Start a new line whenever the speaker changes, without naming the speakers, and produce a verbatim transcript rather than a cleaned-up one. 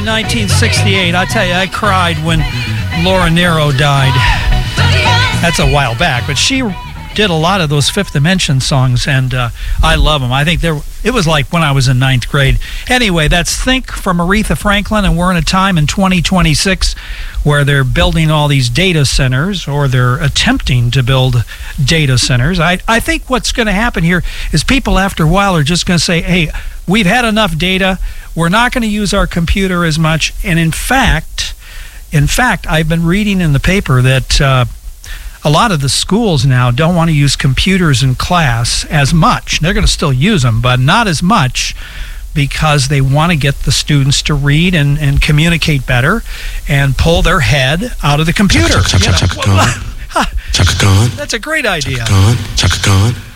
nineteen sixty-eight. I tell you, I cried when Laura Nyro died. That's a while back, but she did a lot of those Fifth Dimension songs, and uh, I love them. I think there it was like when I was in ninth grade. Anyway, that's Think from Aretha Franklin, and we're in a time in twenty twenty-six where they're building all these data centers, or they're attempting to build data centers. I, I think what's going to happen here is people after a while are just going to say, hey, we've had enough data. We're not going to use our computer as much. And in fact, in fact, I've been reading in the paper that uh, a lot of the schools now don't want to use computers in class as much. They're going to still use them, but not as much, because they want to get the students to read and, and communicate better and pull their head out of the computer.
Chaka, chaka, chaka, chaka, Khan. Chaka Khan.
That's a great idea.
Chaka Khan. Chaka Khan.